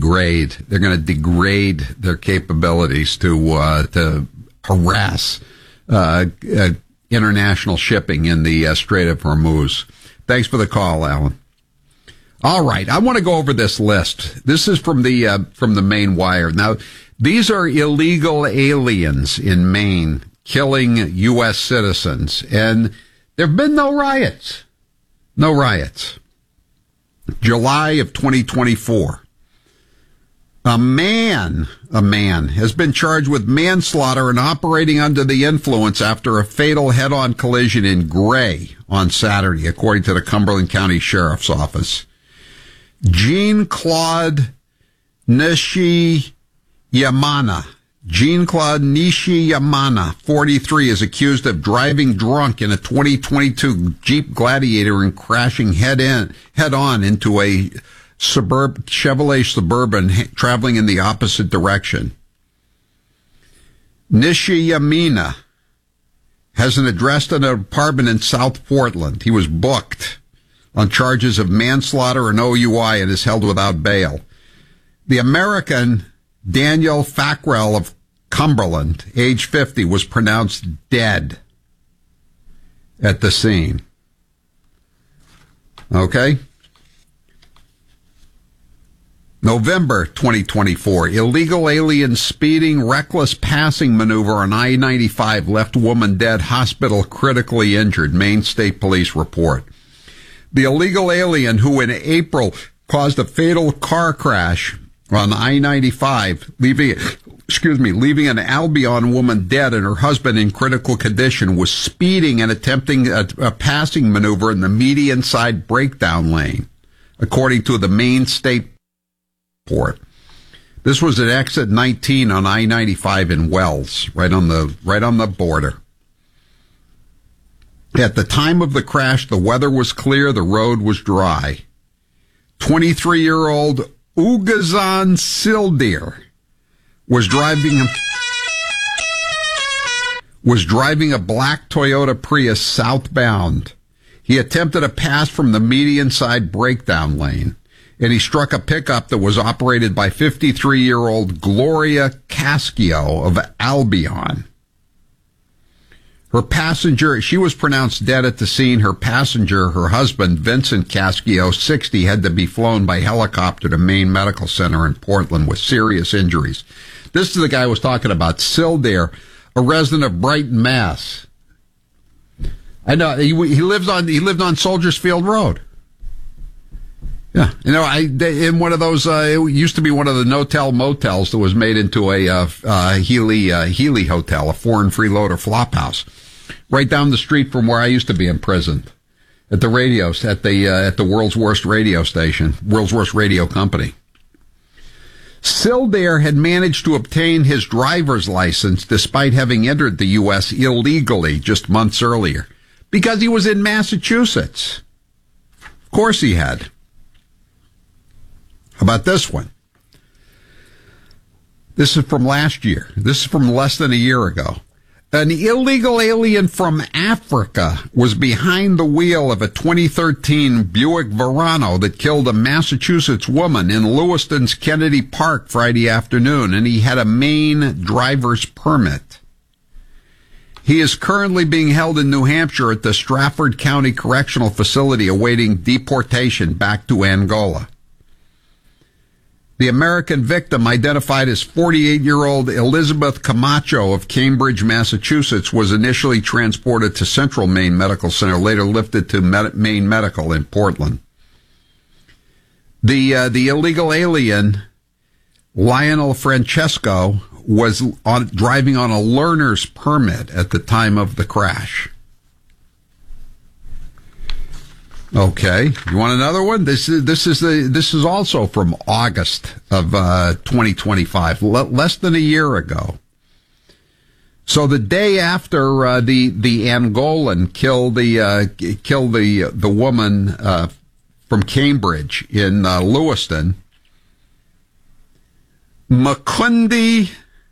degrade. They're going to degrade their capabilities to harass international shipping in the Strait of Hormuz. Thanks for the call, Alan. All right, I want to go over this list. This is from the Maine Wire. Now, these are illegal aliens in Maine killing U.S. citizens, and there have been no riots. No riots. July of 2024. A man has been charged with manslaughter and operating under the influence after a fatal head-on collision in Gray on Saturday, according to the Cumberland County Sheriff's Office. Jean-Claude Nishiyamana, 43, is accused of driving drunk in a 2022 Jeep Gladiator and crashing head-on into a Chevrolet Suburban traveling in the opposite direction. Nishiyamina has an address in an apartment in South Portland. He was booked on charges of manslaughter and OUI and is held without bail. The American Daniel Fackrell of Cumberland, age 50, was pronounced dead at the scene. Okay? November 2024, illegal alien speeding, reckless passing maneuver on I-95 left woman dead, hospital critically injured, Maine State Police report. The illegal alien who in April caused a fatal car crash on I-95, leaving an Albion woman dead and her husband in critical condition, was speeding and attempting a passing maneuver in the median side breakdown lane, according to the Maine State report. This was at exit 19 on I-95 in Wells, right on the border. At the time of the crash, the weather was clear, the road was dry. 23-year-old Ugazan Sildir was driving a black Toyota Prius southbound. He attempted a pass from the median side breakdown lane, and he struck a pickup that was operated by 53-year-old Gloria Cascio of Albion. Her passenger, she was pronounced dead at the scene. Her passenger, her husband, Vincent Cascio, 60, had to be flown by helicopter to Maine Medical Center in Portland with serious injuries. This is the guy I was talking about, Sildir, a resident of Brighton, Mass. I know he lived on Soldiers Field Road. Yeah, in one of those, it used to be one of the no-tell motels that was made into a Healy hotel, a foreign freeloader flop house, right down the street from where I used to be imprisoned at the world's worst radio station, world's worst radio company. Sildir had managed to obtain his driver's license despite having entered the U.S. illegally just months earlier because he was in Massachusetts. Of course he had. How about this one? This is from last year. This is from less than a year ago. An illegal alien from Africa was behind the wheel of a 2013 Buick Verano that killed a Massachusetts woman in Lewiston's Kennedy Park Friday afternoon, and he had a Maine driver's permit. He is currently being held in New Hampshire at the Strafford County Correctional Facility awaiting deportation back to Angola. The American victim, identified as 48-year-old Elizabeth Camacho of Cambridge, Massachusetts, was initially transported to Central Maine Medical Center, later lifted to Maine Medical in Portland. The illegal alien, Lionel Francesco, was driving on a learner's permit at the time of the crash. Okay, you want another one? This is also from August of 2025, less than a year ago. So the day after the Angolan killed the woman from Cambridge in Lewiston, Makundi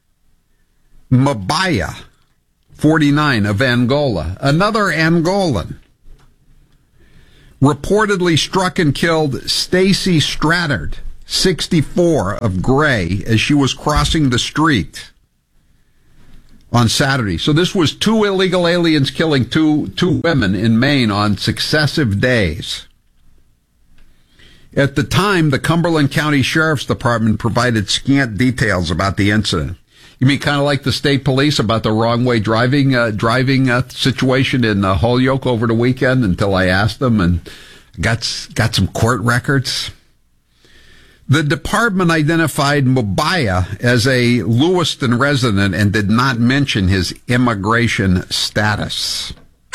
Mabaya, 49, of Angola, another Angolan, reportedly struck and killed Stacy Strattard, 64 of Gray as she was crossing the street on Saturday. So this was 2 illegal aliens killing two women in Maine on successive days. At the time, the Cumberland County Sheriff's Department provided scant details about the incident. You mean kind of like the state police about the wrong way driving situation in Holyoke over the weekend until I asked them and got some court records? The department identified Mubaya as a Lewiston resident and did not mention his immigration status.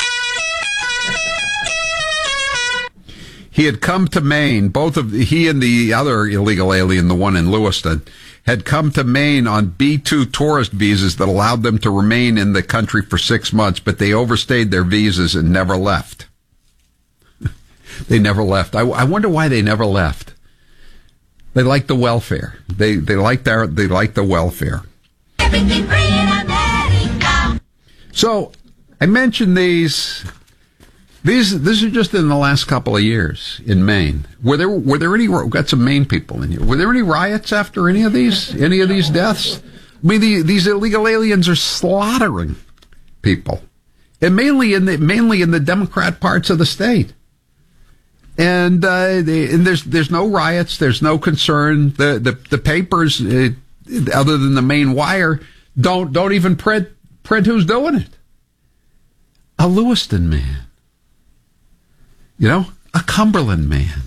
He had come to Maine, he and the other illegal alien, the one in Lewiston, had come to Maine on B-2 tourist visas that allowed them to remain in the country for 6 months, but they overstayed their visas and never left. They never left. I wonder why they never left. They like the welfare. They like the welfare. Everything free in America. So I mentioned these are just in the last couple of years in Maine. Were there any? We've got some Maine people in here. Were there any riots after any of these deaths? I mean, these illegal aliens are slaughtering people, and mainly in the Democrat parts of the state. And there's no riots. There's no concern. The papers, other than the Maine Wire, don't even print who's doing it. A Lewiston man. You know, a Cumberland man.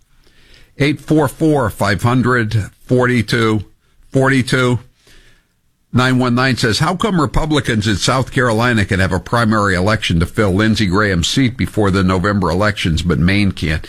844-500-4242. 919 says, how come Republicans in South Carolina can have a primary election to fill Lindsey Graham's seat before the November elections, but Maine can't?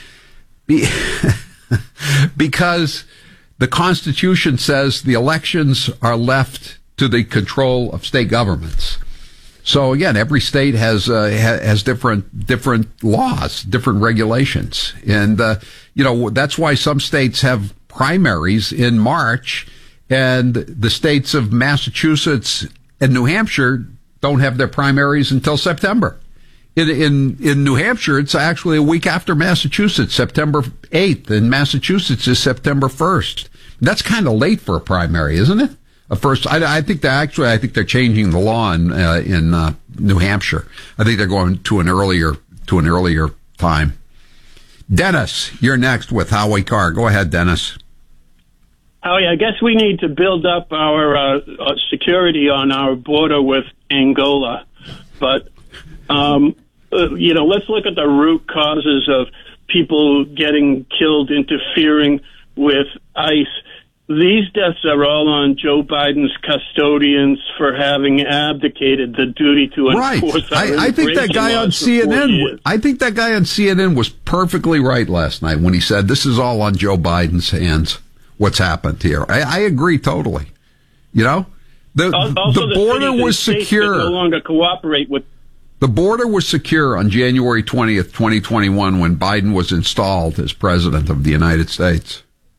Because the Constitution says the elections are left to the control of state governments. So again, every state has different laws, different regulations. And, that's why some states have primaries in March, and the states of Massachusetts and New Hampshire don't have their primaries until September. In New Hampshire, it's actually a week after Massachusetts, September 8th, and Massachusetts is September 1st. That's kind of late for a primary, isn't it? I think they're changing the law in New Hampshire. I think they're going to an earlier time. Dennis, you're next with Howie Carr. Go ahead, Dennis. Howie, I guess we need to build up our security on our border with Angola, but let's look at the root causes of people getting killed interfering with ICE. These deaths are all on Joe Biden's custodians for having abdicated the duty to enforce our I think that guy on CNN. I think that guy on CNN was perfectly right last night when he said this is all on Joe Biden's hands. What's happened here? I agree totally. You know, the border was secure. No longer cooperate with. The border was secure on January 20th, 2021, when Biden was installed as president of the United States.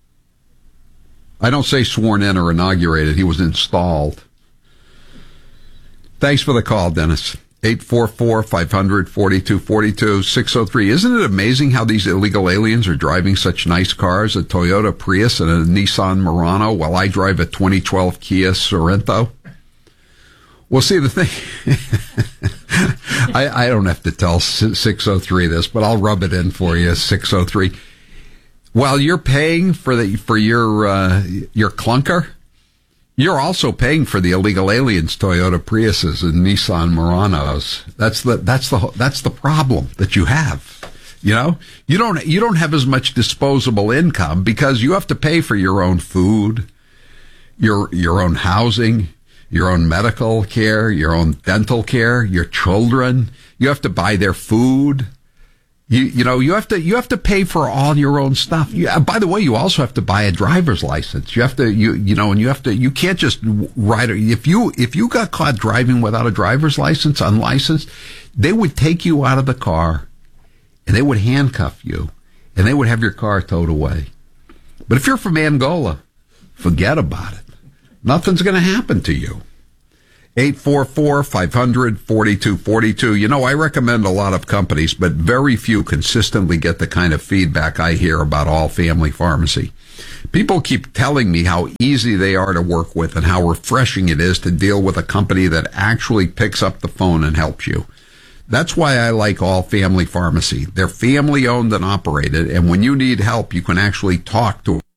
I don't say sworn in or inaugurated. He was installed. Thanks for the call, Dennis. 844-500-4242, 603. Isn't it amazing how these illegal aliens are driving such nice cars, a Toyota Prius and a Nissan Murano, while I drive a 2012 Kia Sorento? Well, see, the thing, I don't have to tell 603 this, but I'll rub it in for you, 603. While you're paying for your clunker, you're also paying for the illegal aliens' Toyota Priuses and Nissan Muranos. That's the problem that you have. You know, you don't have as much disposable income because you have to pay for your own food, your own housing, your own medical care, your own dental care, your children. You have to buy their food. You have to pay for all your own stuff. By the way, you also have to buy a driver's license. You have to, you can't just ride. If you got caught driving without a driver's license, unlicensed, they would take you out of the car and they would handcuff you and they would have your car towed away. But if you're from Angola, forget about it. Nothing's going to happen to you. 844-500-4242. You know, I recommend a lot of companies, but very few consistently get the kind of feedback I hear about All Family Pharmacy. People keep telling me how easy they are to work with and how refreshing it is to deal with a company that actually picks up the phone and helps you. That's why I like All Family Pharmacy. They're family owned and operated, and when you need help, you can actually talk to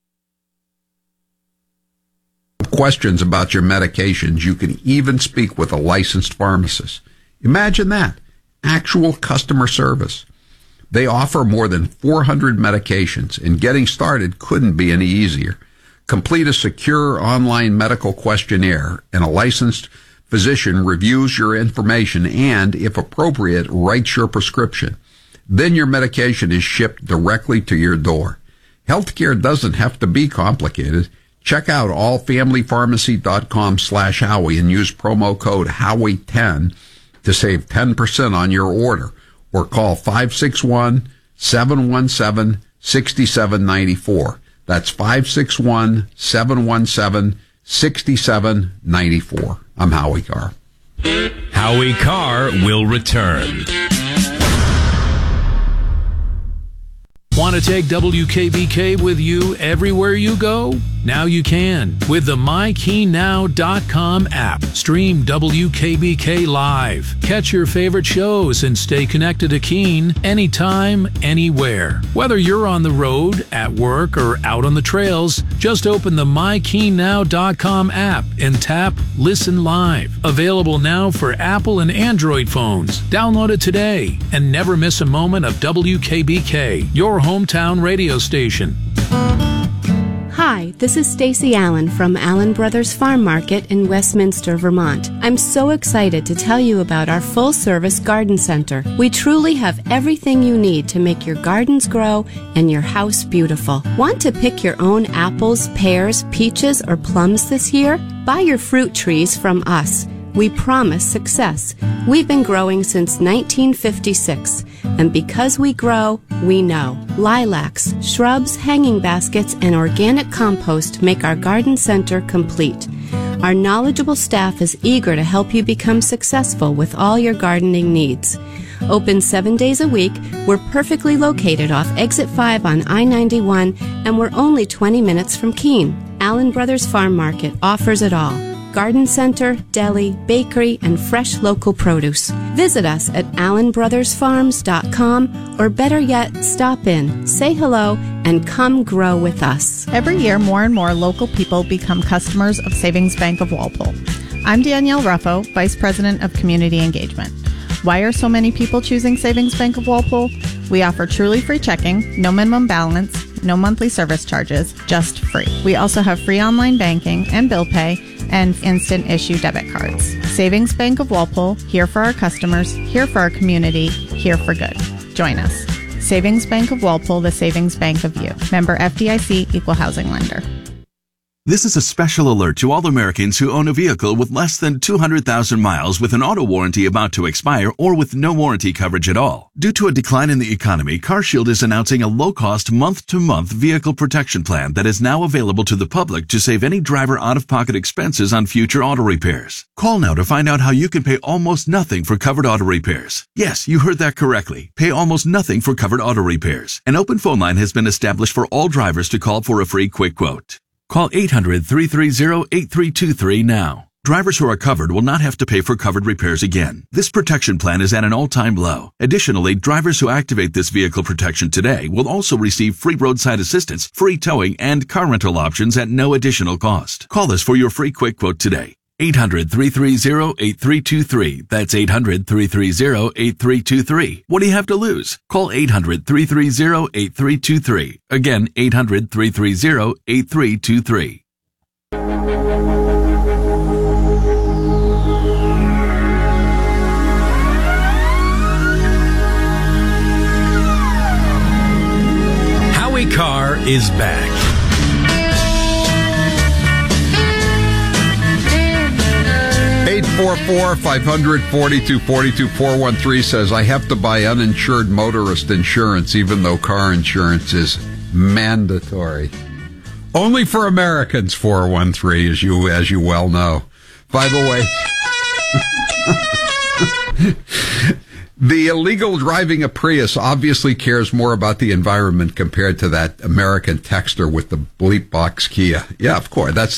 questions about your medications. You can even speak with a licensed pharmacist. Imagine that. Actual customer service. They offer more than 400 medications, and getting started couldn't be any easier. Complete a secure online medical questionnaire, and a licensed physician reviews your information and, if appropriate, writes your prescription. Then your medication is shipped directly to your door. Healthcare doesn't have to be complicated. Check out allfamilypharmacy.com/Howie and use promo code Howie10 to save 10% on your order, or call 561-717-6794. That's 561-717-6794. I'm Howie Carr. Howie Carr will return. Want to take WKBK with you everywhere you go? Now you can with the MyKeyNow.com app. Stream WKBK live. Catch your favorite shows and stay connected to Keene anytime, anywhere. Whether you're on the road, at work, or out on the trails, just open the MyKeyNow.com app and tap Listen Live. Available now for Apple and Android phones. Download it today and never miss a moment of WKBK, your hometown radio station. Hi, this is Stacy Allen from Allen Brothers Farm Market in Westminster, Vermont. I'm so excited to tell you about our full-service garden center. We truly have everything you need to make your gardens grow and your house beautiful. Want to pick your own apples, pears, peaches, or plums this year? Buy your fruit trees from us. We promise success. We've been growing since 1956, and because we grow, we know. Lilacs, shrubs, hanging baskets, and organic compost make our garden center complete. Our knowledgeable staff is eager to help you become successful with all your gardening needs. Open 7 days a week, we're perfectly located off Exit 5 on I-91, and we're only 20 minutes from Keene. Allen Brothers Farm Market offers it all. Garden center, deli, bakery, and fresh local produce. Visit us at allenbrothersfarms.com, or better yet, stop in, say hello, and come grow with us. Every year, more and more local people become customers of Savings Bank of Walpole. I'm Danielle Ruffo, Vice President of Community Engagement. Why are so many people choosing Savings Bank of Walpole? We offer truly free checking, no minimum balance, no monthly service charges, just free. We also have free online banking and bill pay and instant issue debit cards. Savings Bank of Walpole, here for our customers, here for our community, here for good. Join us. Savings Bank of Walpole, the savings bank of you. Member FDIC, Equal Housing Lender. This is a special alert to all Americans who own a vehicle with less than 200,000 miles with an auto warranty about to expire or with no warranty coverage at all. Due to a decline in the economy, CarShield is announcing a low-cost month-to-month vehicle protection plan that is now available to the public to save any driver out-of-pocket expenses on future auto repairs. Call now to find out how you can pay almost nothing for covered auto repairs. Yes, you heard that correctly. Pay almost nothing for covered auto repairs. An open phone line has been established for all drivers to call for a free quick quote. Call 800-330-8323 now. Drivers who are covered will not have to pay for covered repairs again. This protection plan is at an all-time low. Additionally, drivers who activate this vehicle protection today will also receive free roadside assistance, free towing, and car rental options at no additional cost. Call us for your free quick quote today. 800-330-8323. That's 800-330-8323. What do you have to lose? Call 800-330-8323. Again, 800-330-8323. Howie Carr is back. 844-500-4242-413 says, I have to buy uninsured motorist insurance even though car insurance is mandatory. Only for Americans, 413, as you well know. By the way, The illegal driving a Prius obviously cares more about the environment compared to that American texter with the bleep box Kia. Yeah, of course.